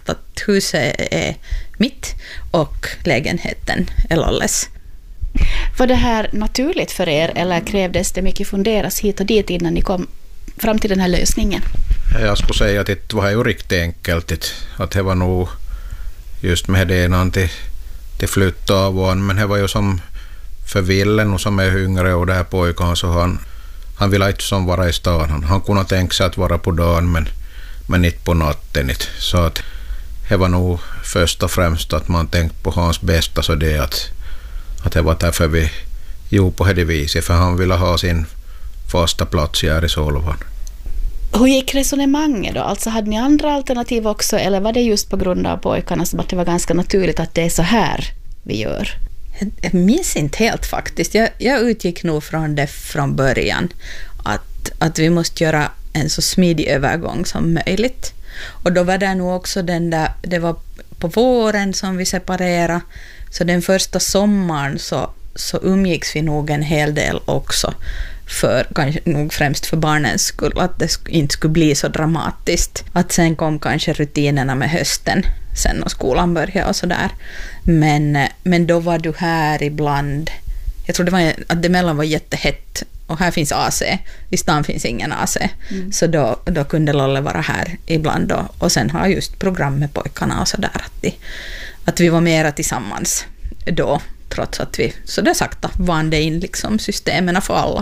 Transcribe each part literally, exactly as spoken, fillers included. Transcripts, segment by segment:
sagt att huset är mitt och lägenheten är Lolles. Var det här naturligt för er eller krävdes det mycket funderas hit och dit innan ni kom fram till den här lösningen? Jag skulle säga att det var ju riktigt enkelt. Att det var nog just med det innan till, till flytta av honom. Men det var ju som för Villen och som är yngre och det här pojkan så han, han ville inte som vara i stan. Han, han kunde tänka sig att vara på dagen men, men inte på natten. Inte. Så att det var nog först och främst att man tänkte på hans bästa så det att, att det var därför vi gjorde på det viset. För han ville ha sin fasta plats här i Solvan. Hur gick resonemanget då? Alltså hade ni andra alternativ också eller var det just på grund av pojkarna som att det var ganska naturligt att det är så här vi gör? Jag, jag minns inte helt faktiskt. Jag, jag utgick nog från det från början att, att vi måste göra en så smidig övergång som möjligt. Och då var det nog också den där, det var på våren som vi separerade så den första sommaren så, så umgicks vi nog en hel del också. För kanske nog främst för barnens skull att det inte skulle bli så dramatiskt. Att sen kom kanske rutinerna med hösten sen när skolan började och sådär. Men, men då var du här ibland. Jag tror det var, att det mellan var jättehett och här finns A C. I stan finns ingen A C. Mm. Så då, då kunde Lolle vara här ibland då. Och sen har just program med pojkarna och sådär att, de, att vi var mera tillsammans då. Trots att vi så där sakta vande in liksom systemen för alla.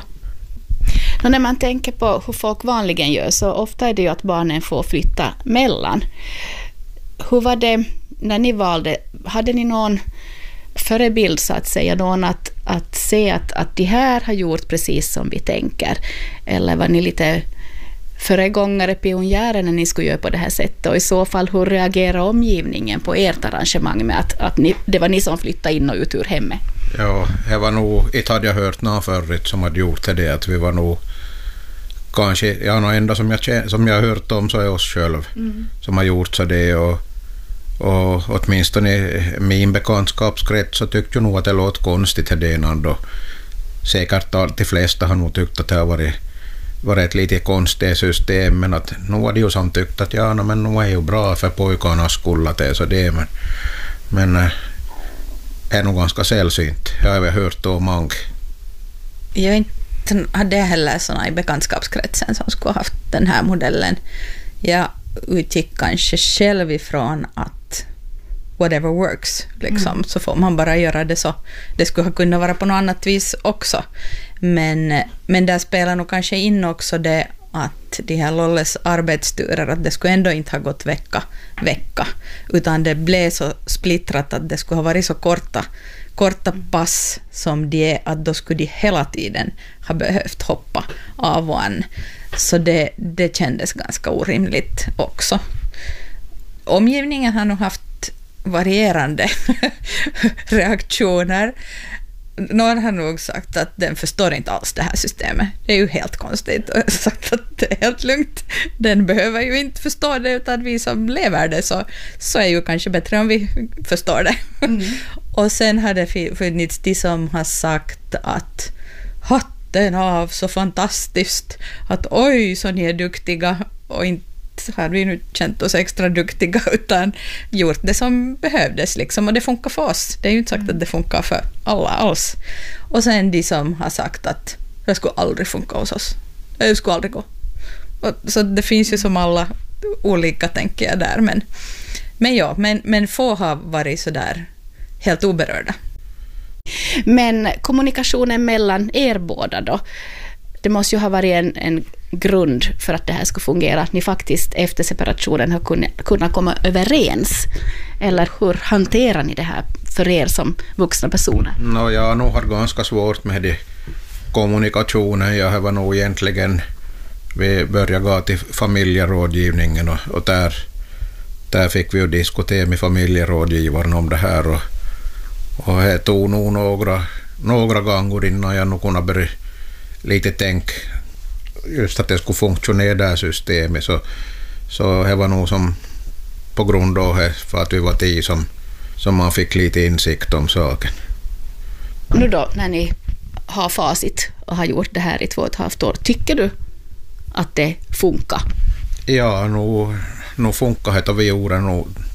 Och när man tänker på hur folk vanligen gör så ofta är det ju att barnen får flytta mellan. Hur var det när ni valde? Hade ni någon förebild så att säga? Någon att, att se att, att de här har gjort precis som vi tänker? Eller var ni lite föregångare pionjärer när ni skulle göra på det här sättet? Och i så fall hur reagerar omgivningen på ert arrangemang med att, att ni, det var ni som flyttade in och ut ur hemmet? Ja, det var nog, inte hade jag hört någon förut som hade gjort det, att vi var nog kanske, ja, någon enda som jag, som jag har hört om så är oss själv mm. som har gjort så det och, och åtminstone i min bekantskapskrets så tyckte jag nog att det låter konstigt det innan då. Säkert att de flesta har nog tyckt att det har varit, varit ett lite konstigt system men att nu var det ju som tyckt att ja, men nu är ju bra för pojkarnas skull att det är så det men, men är nog ganska sällsynt. Jag har hört om många. Jag inte hade heller sådana i bekantskapskretsen som skulle ha haft den här modellen. Jag utgick kanske själv ifrån att whatever works, liksom, mm. så får man bara göra det så. Det skulle ha kunnat vara på något annat vis också. Men, men där spelar nog kanske in också det att de här Lolles arbetsturer, att det skulle ändå inte ha gått vecka, vecka utan det blev så splittrat att det skulle ha varit så korta, korta pass som de är, att då skulle de hela tiden ha behövt hoppa av och an. Så det, det kändes ganska orimligt också. Omgivningen har nog haft varierande reaktioner. Någon har nog sagt att den förstår inte alls det här systemet. Det är ju helt konstigt. Och jag har sagt att det är helt lugnt. Den behöver ju inte förstå det utan vi som lever det så, så är ju kanske bättre om vi förstår det. Mm. Och sen har det funnits de som har sagt att hatten av så fantastiskt. Att oj så ni är duktiga och inte har vi nu känt oss extra duktiga utan gjort det som behövdes liksom och det funkar för oss. Det är ju inte sagt att det funkar för alla alls. Och sen de som har sagt att det skulle aldrig funka hos oss. Det skulle aldrig gå. Och så det finns ju som alla olika tänker jag där men, men ja, men, men få har varit så där helt oberörda. Men kommunikationen mellan er båda då, det måste ju ha varit en, en grund för att det här ska fungera, att ni faktiskt efter separationen har kunnat, kunnat komma överens. Eller hur hanterar ni det här för er som vuxna personer? No, jag har nog haft ganska svårt med det kommunikationen. Jag har nog egentligen vi började gå till familjerådgivningen och, och där, där fick vi ju diskutera med familjerådgivaren om det här och, och det tog nog några, några gånger innan jag nog kunde börja lite tänk just att det skulle funktionera det här systemet så, så det var nog som på grund av det för att vi var tio som, som man fick lite insikt om saken. Nu då när ni har facit och har gjort det här i två och ett halvt år, tycker du att det funkar? Ja, nu, nu funkar det och vi gjorde nog